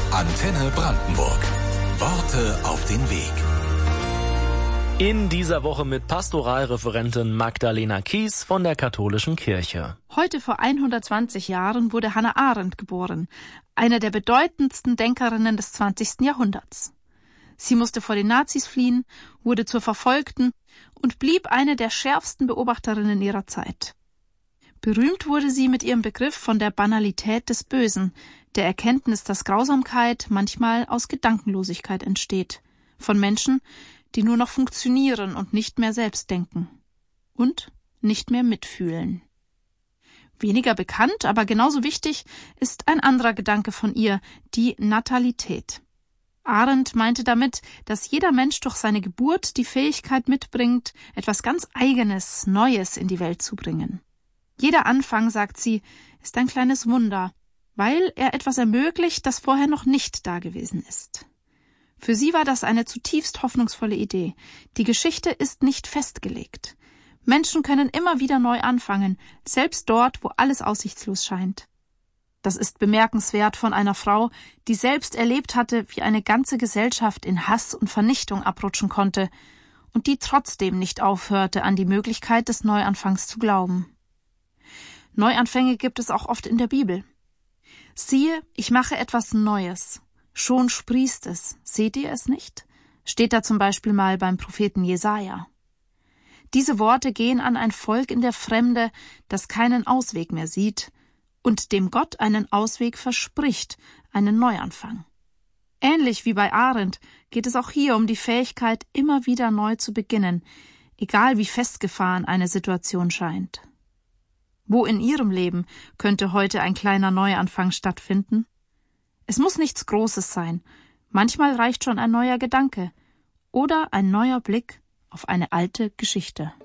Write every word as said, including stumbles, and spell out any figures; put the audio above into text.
Antenne Brandenburg. Worte auf den Weg. In dieser Woche mit Pastoralreferentin Magdalena Kies von der Katholischen Kirche. Heute vor hundertzwanzig Jahren wurde Hannah Arendt geboren, eine der bedeutendsten Denkerinnen des zwanzigsten Jahrhunderts. Sie musste vor den Nazis fliehen, wurde zur Verfolgten und blieb eine der schärfsten Beobachterinnen ihrer Zeit. Berühmt wurde sie mit ihrem Begriff von der Banalität des Bösen, der Erkenntnis, dass Grausamkeit manchmal aus Gedankenlosigkeit entsteht, von Menschen, die nur noch funktionieren und nicht mehr selbst denken und nicht mehr mitfühlen. Weniger bekannt, aber genauso wichtig ist ein anderer Gedanke von ihr, die Natalität. Arendt meinte damit, dass jeder Mensch durch seine Geburt die Fähigkeit mitbringt, etwas ganz Eigenes, Neues in die Welt zu bringen. Jeder Anfang, sagt sie, ist ein kleines Wunder, weil er etwas ermöglicht, das vorher noch nicht da gewesen ist. Für sie war das eine zutiefst hoffnungsvolle Idee. Die Geschichte ist nicht festgelegt. Menschen können immer wieder neu anfangen, selbst dort, wo alles aussichtslos scheint. Das ist bemerkenswert von einer Frau, die selbst erlebt hatte, wie eine ganze Gesellschaft in Hass und Vernichtung abrutschen konnte und die trotzdem nicht aufhörte, an die Möglichkeit des Neuanfangs zu glauben. Neuanfänge gibt es auch oft in der Bibel. Siehe, ich mache etwas Neues. Schon sprießt es, seht ihr es nicht? Steht da zum Beispiel mal beim Propheten Jesaja. Diese Worte gehen an ein Volk in der Fremde, das keinen Ausweg mehr sieht und dem Gott einen Ausweg verspricht, einen Neuanfang. Ähnlich wie bei Arendt geht es auch hier um die Fähigkeit, immer wieder neu zu beginnen, egal wie festgefahren eine Situation scheint. Wo in Ihrem Leben könnte heute ein kleiner Neuanfang stattfinden? Es muss nichts Großes sein. Manchmal reicht schon ein neuer Gedanke oder ein neuer Blick auf eine alte Geschichte.